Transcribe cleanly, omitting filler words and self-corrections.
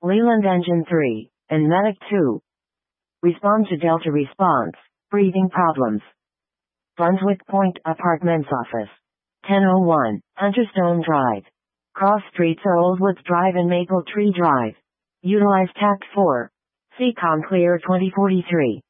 Leland Engine 3, and Medic 2. Respond to Delta response. Breathing problems. Brunswick Point Apartments Office. 1001, Hunterstone Drive. Cross streets are Oldwoods Drive and Maple Tree Drive. Utilize Tact 4. CCOM Clear 2043.